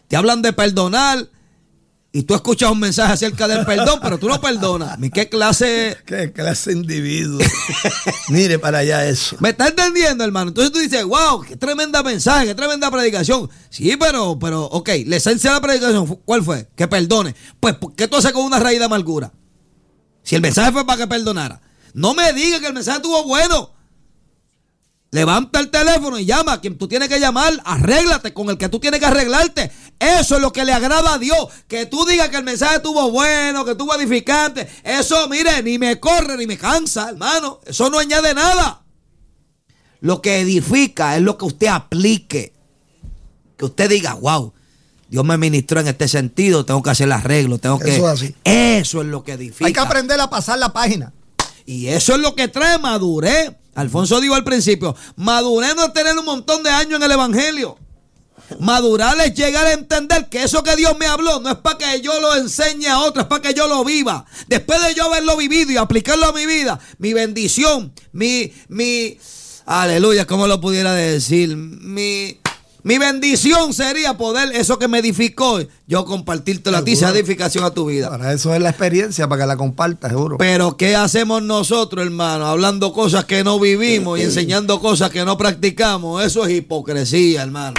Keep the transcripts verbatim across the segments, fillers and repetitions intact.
te hablan de perdonar y tú escuchas un mensaje acerca del perdón, pero tú no perdonas. ¿Qué clase? ¿Qué clase de individuo? Mire para allá eso. ¿Me estás entendiendo, hermano? Entonces tú dices, wow, qué tremenda mensaje, qué tremenda predicación. Sí, pero, pero, ok, la esencia de la predicación, ¿cuál fue? Que perdone. Pues, ¿qué tú haces con una raíz de amargura? Si el mensaje fue para que perdonara. No me digas que el mensaje estuvo bueno. Levanta el teléfono y llama a quien tú tienes que llamar. Arréglate con el que tú tienes que arreglarte. Eso es lo que le agrada a Dios. Que tú digas que el mensaje estuvo bueno, que estuvo edificante. Eso, mire, ni me corre ni me cansa, hermano. Eso no añade nada. Lo que edifica es lo que usted aplique. Que usted diga, wow, Dios me ministró en este sentido. Tengo que hacer el arreglo. Tengo que... Eso es así. Eso es lo que edifica. Hay que aprender a pasar la página. Y eso es lo que trae madurez. Alfonso dijo al principio, madurez no es tener un montón de años en el evangelio. Madurar es llegar a entender que eso que Dios me habló no es para que yo lo enseñe a otros, es para que yo lo viva. Después de yo haberlo vivido y aplicarlo a mi vida, mi bendición, mi, mi, aleluya, ¿cómo lo pudiera decir? Mi... Mi bendición sería poder, eso que me edificó, yo compartirte a ti, esa edificación a tu vida. Para eso es la experiencia, para que la compartas, seguro. Pero ¿qué hacemos nosotros, hermano? Hablando cosas que no vivimos y enseñando cosas que no practicamos. Eso es hipocresía, hermano.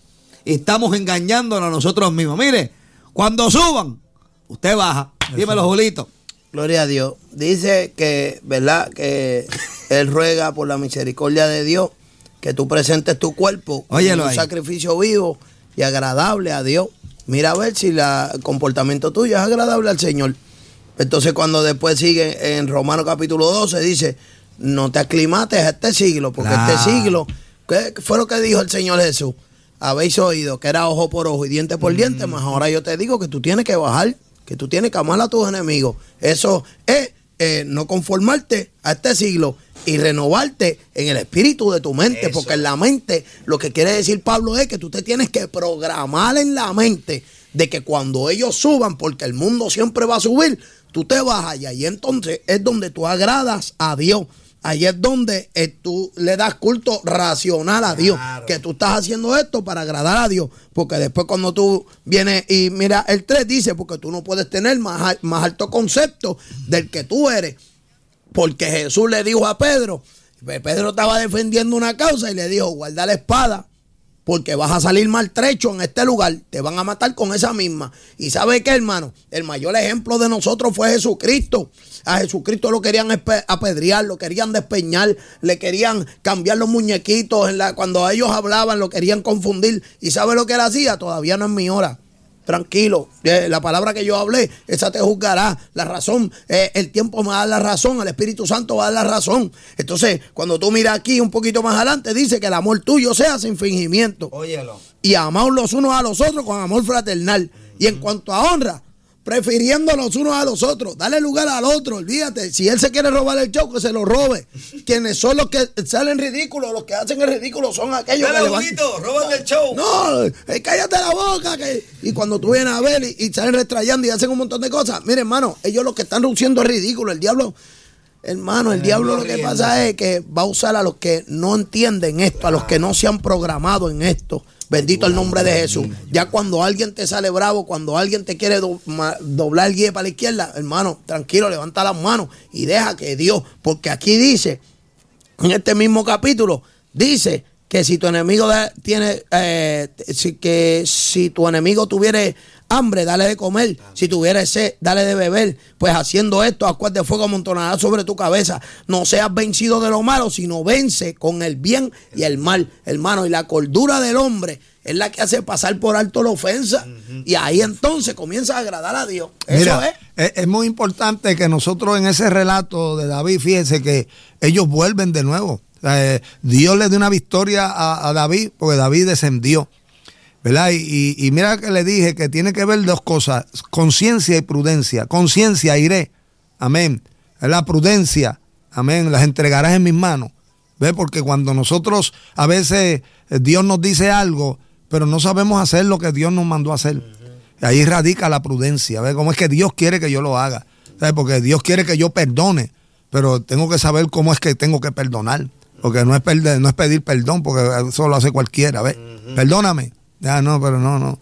Y estamos engañándonos a nosotros mismos. Mire, cuando suban, usted baja. Eso. Dímelo, Julito. Gloria a Dios. Dice que, ¿verdad? Que Él ruega por la misericordia de Dios que tú presentes tu cuerpo como un ahí. sacrificio vivo y agradable a Dios. Mira a ver si la, el comportamiento tuyo es agradable al Señor. Entonces cuando después sigue en Romanos capítulo doce, dice, no te aclimates a este siglo, porque claro. este siglo, ¿qué fue lo que dijo el Señor Jesús? Habéis oído que era ojo por ojo y diente por mm. diente, mas ahora yo te digo que tú tienes que bajar, que tú tienes que amar a tus enemigos. Eso es eh, no conformarte a este siglo y renovarte en el espíritu de tu mente. Eso. Porque en la mente, lo que quiere decir Pablo es que tú te tienes que programar en la mente de que cuando ellos suban, porque el mundo siempre va a subir, tú te bajas y ahí entonces es donde tú agradas a Dios. Ahí es donde eh, tú le das culto racional a Dios. Claro. Que tú estás haciendo esto para agradar a Dios. Porque después cuando tú vienes y mira el tres dice, porque tú no puedes tener más, más alto concepto del que tú eres. Porque Jesús le dijo a Pedro, Pedro estaba defendiendo una causa y le dijo, guarda la espada, porque vas a salir maltrecho en este lugar, te van a matar con esa misma. Y ¿sabe qué, hermano? El mayor ejemplo de nosotros fue Jesucristo. A Jesucristo lo querían apedrear, lo querían despeñar, le querían cambiar los muñequitos, en la, cuando ellos hablaban lo querían confundir. ¿Y sabe lo que él hacía? Todavía no es mi hora. Tranquilo, eh, la palabra que yo hablé, esa te juzgará. La razón, eh, el tiempo me va a dar la razón, el Espíritu Santo va a dar la razón. Entonces, cuando tú miras aquí un poquito más adelante, dice que el amor tuyo sea sin fingimiento. Óyelo. Y amaos los unos a los otros con amor fraternal. Uh-huh. Y en cuanto a honra, prefiriendo los unos a los otros, dale lugar al otro, olvídate, si él se quiere robar el show, que se lo robe. Quienes son los que salen ridículos, los que hacen el ridículo son aquellos dale, que levantan, roban el show. No, eh, cállate la boca, que... y cuando tú vienes a ver y, y salen retrayando y hacen un montón de cosas, mire, hermano, ellos los que están luciendo es ridículo, el diablo, hermano, el eh, diablo lo que pasa es que va a usar a los que no entienden esto, a los que no se han programado en esto. Bendito el nombre de Jesús. Ya cuando alguien te sale bravo, cuando alguien te quiere do, ma, doblar el guía para la izquierda, hermano, tranquilo, levanta las manos y deja que Dios, porque aquí dice, en este mismo capítulo, dice que si tu enemigo da, tiene, eh, si, que si tu enemigo tuviere hambre, dale de comer. Si tuviera sed, dale de beber. Pues haciendo esto, aguas de fuego amontonará sobre tu cabeza. No seas vencido de lo malo, sino vence con el bien y el mal, hermano. Y la cordura del hombre es la que hace pasar por alto la ofensa. Uh-huh. Y ahí entonces comienza a agradar a Dios. Eso Mira, es. es. Es muy importante que nosotros en ese relato de David, fíjense que ellos vuelven de nuevo. Eh, Dios le dio una victoria a, a David, porque David descendió. ¿Verdad? Y, y, y mira que le dije que tiene que ver dos cosas, conciencia y prudencia. Conciencia, iré, amén. La prudencia, amén, las entregarás en mis manos. ¿Ves? Porque cuando nosotros, a veces Dios nos dice algo, pero no sabemos hacer lo que Dios nos mandó a hacer. Uh-huh. Ahí radica la prudencia. ¿Ves? Cómo es que Dios quiere que yo lo haga. ¿Sabes? Porque Dios quiere que yo perdone, pero tengo que saber cómo es que tengo que perdonar. Porque no es, perder, no es pedir perdón, porque eso lo hace cualquiera. ¿Ves? Uh-huh. Perdóname. Ya, no, pero no, no.